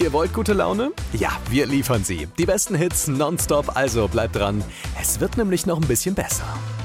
Ihr wollt gute Laune? Ja, wir liefern sie. Die besten Hits nonstop, also bleibt dran. Es wird nämlich noch ein bisschen besser.